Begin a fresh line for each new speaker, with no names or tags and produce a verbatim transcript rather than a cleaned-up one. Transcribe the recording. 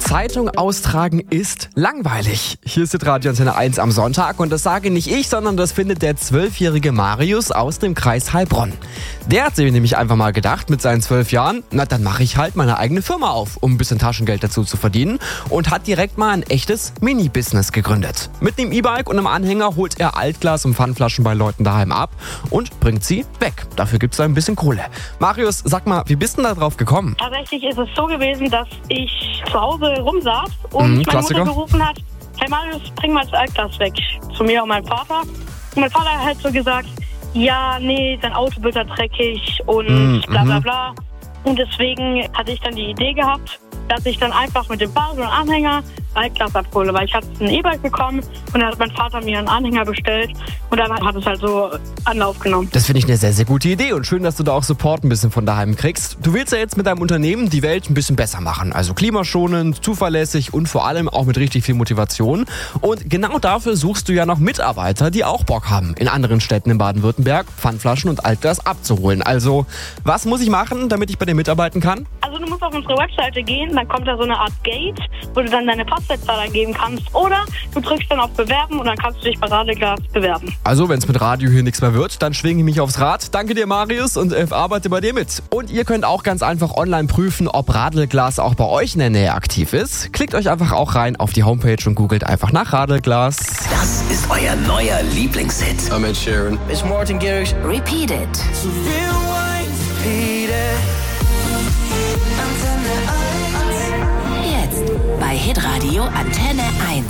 Zeitung austragen ist langweilig. Hier ist Radio Antenne eins am Sonntag und das sage nicht ich, sondern das findet der zwölfjährige Marius aus dem Kreis Heilbronn. Der hat sich nämlich einfach mal gedacht mit seinen zwölf Jahren, na dann mache ich halt meine eigene Firma auf, um ein bisschen Taschengeld dazu zu verdienen und hat direkt mal ein echtes Mini-Business gegründet. Mit einem E-Bike und einem Anhänger holt er Altglas und Pfandflaschen bei Leuten daheim ab und bringt sie weg. Dafür gibt's da ein bisschen Kohle. Marius, sag mal, wie bist du denn da drauf gekommen?
Tatsächlich ist es so gewesen, dass ich zu Hause rumsaß und
Mhm,
meine
Klassiker.
Mutter gerufen hat, hey Marius, bring mal das Altglas weg. Zu mir und meinem Vater. Und mein Vater hat halt so gesagt, ja, nee, dein Auto wird da dreckig und
Mhm.
bla bla bla. Und deswegen hatte ich dann die Idee gehabt, dass ich dann einfach mit dem Fahrrad und Anhänger Altglas abhole, weil ich hatte ein E-Bike bekommen und dann hat mein Vater mir einen Anhänger bestellt und dann hat es halt so Anlauf genommen.
Das finde ich eine sehr, sehr gute Idee und schön, dass du da auch Support ein bisschen von daheim kriegst. Du willst ja jetzt mit deinem Unternehmen die Welt ein bisschen besser machen. Also klimaschonend, zuverlässig und vor allem auch mit richtig viel Motivation. Und genau dafür suchst du ja noch Mitarbeiter, die auch Bock haben, in anderen Städten in Baden-Württemberg Pfandflaschen und Altglas abzuholen. Also, was muss ich machen, damit ich bei dir mitarbeiten kann?
Also du musst auf unsere Webseite gehen, dann kommt da so eine Art Gate, wo du dann deine Postleitzahl eingeben kannst. Oder du drückst dann auf Bewerben und dann kannst du dich bei Radeglas bewerben.
Also, wenn es mit Radio hier nichts mehr wird, dann schwinge ich mich aufs Rad. Danke dir, Marius, und äh, arbeite bei dir mit. Und ihr könnt auch ganz einfach online prüfen, ob Radelglas auch bei euch in der Nähe aktiv ist. Klickt euch einfach auch rein auf die Homepage und googelt einfach nach Radelglas.
Das ist euer neuer Lieblingshit.
I'm Ed Sheeran.
It's Martin Garrix.
Repeat it.
So real repeat it.
Jetzt bei Hitradio Antenne eins.